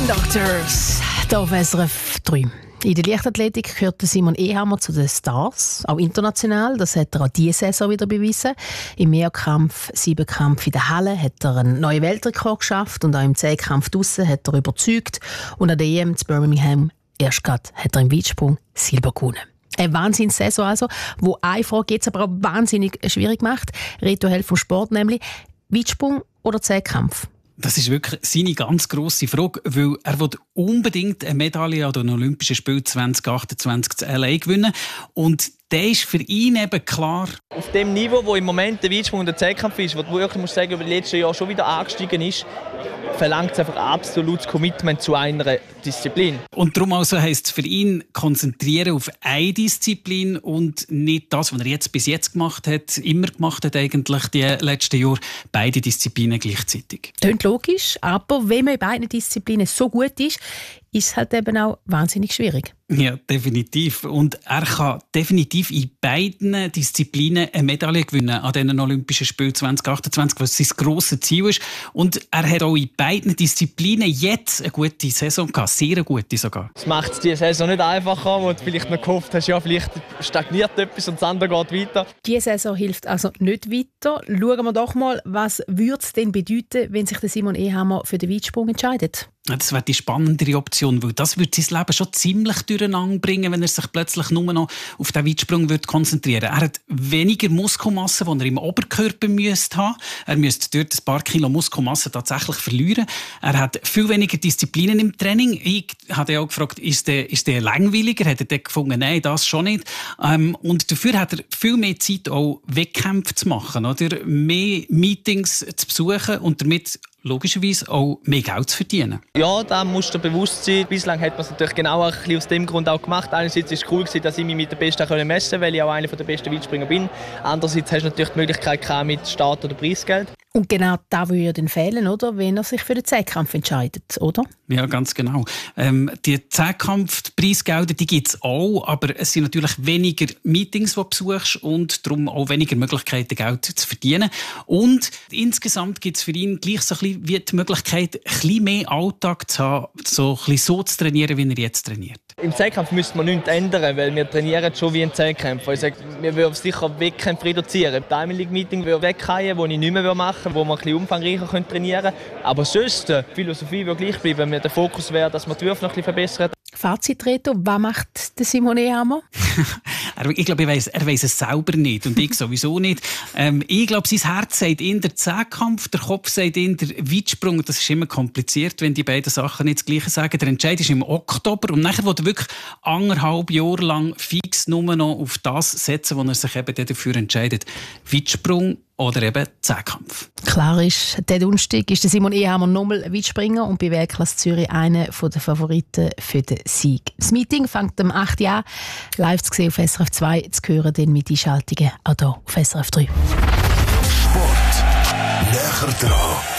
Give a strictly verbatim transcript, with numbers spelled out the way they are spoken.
Spin Doctors, hier auf S R F drei. In der Leichtathletik gehört Simon Ehammer zu den Stars, auch international. Das hat er auch diese Saison wieder bewiesen. Im Mehrkampf, Siebenkampf in der Halle hat er einen neuen Weltrekord geschafft und auch im Zehnkampf draussen hat er überzeugt. Und an der E M zu Birmingham erst gerade hat er im Weitsprung Silber gewonnen. Eine Wahnsinns-Saison also, wo eine Frage jetzt aber auch wahnsinnig schwierig macht. Reto Held vom Sport nämlich. Weitsprung oder Zehnkampf? Das ist wirklich seine ganz grosse Frage, weil er will unbedingt eine Medaille an den Olympischen Spielen zwanzig achtundzwanzig in L A gewinnen. Und der ist für ihn eben klar. Auf dem Niveau, wo im Moment der Weitsprung und der Zehnkampf ist, wo du wirklich musst sagen, über die letzten Jahre schon wieder angestiegen ist, verlangt es einfach absolutes Commitment zu einer Disziplin. Und darum also heisst es für ihn, konzentrieren auf eine Disziplin und nicht das, was er jetzt bis jetzt gemacht hat, immer gemacht hat eigentlich die letzten Jahre, beide Disziplinen gleichzeitig. Klingt logisch, aber wenn man in beiden Disziplinen so gut ist, ist es halt eben auch wahnsinnig schwierig. Ja, definitiv. Und er kann definitiv in beiden Disziplinen eine Medaille gewinnen an den Olympischen Spielen zwanzig achtundzwanzig, was sein grosses Ziel ist. Und er hat auch in beiden Disziplinen jetzt eine gute Saison gehabt, sehr gute sogar. Das macht es diese Saison nicht einfacher, wo du vielleicht noch gehofft hast, ja, vielleicht stagniert etwas und das andere geht weiter. Diese Saison hilft also nicht weiter. Schauen wir doch mal, was würde es denn bedeuten, wenn sich der Simon Ehammer für den Weitsprung entscheidet? Das wäre die spannendere Option, weil das würde sein Leben schon ziemlich durcheinander bringen, wenn er sich plötzlich nur noch auf den Weitsprung würde konzentrieren würde. Er hat weniger Muskelmasse, die er im Oberkörper müsste haben. Er müsste dort ein paar Kilo Muskelmasse tatsächlich verlieren. Er hat viel weniger Disziplinen im Training. Ich habe auch gefragt, ist der, ist der langweiliger? Hat er dann gefunden, nein, das schon nicht. Ähm, und dafür hat er viel mehr Zeit, auch Wettkämpfe zu machen, oder? Mehr Meetings zu besuchen und damit logischerweise auch mehr Geld zu verdienen. Ja, da musst du bewusst sein. Bislang hat man es natürlich genau ein bisschen aus dem Grund auch gemacht. Einerseits war es cool, dass ich mich mit den Besten messen konnte, weil ich auch einer der besten Weitspringer bin. Andererseits hast du natürlich die Möglichkeit mit Start- oder Preisgeld. Und genau da würde dann fehlen, oder? Wenn er sich für den Zehnkampf entscheidet, oder? Ja, ganz genau. Ähm, die Zehnkampf-Preisgelder, die gibt es auch, aber es sind natürlich weniger Meetings, die du besuchst und darum auch weniger Möglichkeiten, Geld zu verdienen. Und insgesamt gibt es für ihn gleich so ein bisschen wie die Möglichkeit, ein bisschen mehr Alltag zu haben, so, ein bisschen so zu trainieren, wie er jetzt trainiert. Im Zehnkampf müsste man nichts ändern, weil wir trainieren schon wie ein Zehnkämpfer. Ich sage, wir würden sicher Wettkämpfe reduzieren. Das Diamond League Meeting würde wegfallen, das ich nicht mehr machen würde, wo man ein bisschen umfangreicher trainieren könnte. Aber sonst, die Philosophie würde gleich bleiben. Der Fokus wäre, dass man die Würfe noch ein bisschen verbessern. Fazit, Reto, was macht der Simon Ehammer? ich glaube, er weiss, er weiss es selber nicht und ich sowieso nicht. Ähm, ich glaube, sein Herz sagt in der Zehnkampf, der Kopf sagt in der Weitsprung. Das ist immer kompliziert, wenn die beiden Sachen nicht das Gleiche sagen. Der Entscheid ist im Oktober und nachher will er wirklich anderthalb Jahre lang fix nur noch auf das setzen, wo er sich eben dafür entscheidet. Weitsprung oder eben Zehnkampf. Klar ist, der Donnerstag ist der Simon Ehammer nochmal Weitspringer und bei Weltklasse Zürich einer der Favoriten für den Sieg. Das Meeting fängt am acht Uhr an, live zu sehen auf S R F zwei, zu hören dann mit Einschaltungen auch hier auf S R F drei. Sport näher dran.